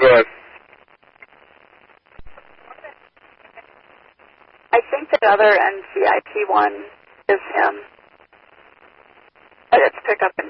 Good. I think the other NCIP one is him. But it's pickup